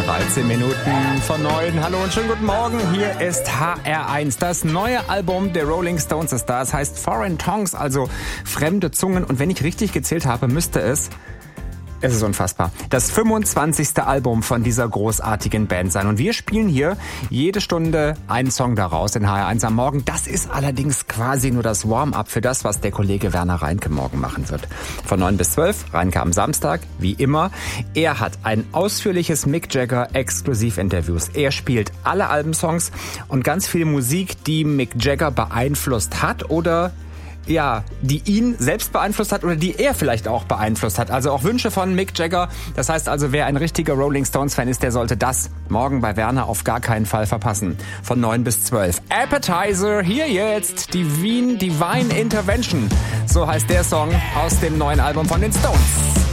13 Minuten von 9. Hallo und schönen guten Morgen. Hier ist HR1. Das neue Album der Rolling Stones ist da. Es heißt Foreign Tongues, also fremde Zungen. Und wenn ich richtig gezählt habe, müsste es ist unfassbar, das 25. Album von dieser großartigen Band sein. Und wir spielen hier jede Stunde einen Song daraus in HR1 am Morgen. Das ist allerdings quasi nur das Warm-up für das, was der Kollege Werner Reinke morgen machen wird. Von 9 bis 12, Reinke am Samstag, wie immer. Er hat ein ausführliches Mick Jagger Exklusivinterviews. Er spielt alle Albumsongs und ganz viel Musik, die Mick Jagger beeinflusst hat oder die ihn selbst beeinflusst hat oder die er vielleicht auch beeinflusst hat. Also auch Wünsche von Mick Jagger. Das heißt also, wer ein richtiger Rolling Stones Fan ist, der sollte das morgen bei Werner auf gar keinen Fall verpassen. Von 9 bis 12. Appetizer, hier jetzt die Divine Intervention. So heißt der Song aus dem neuen Album von den Stones.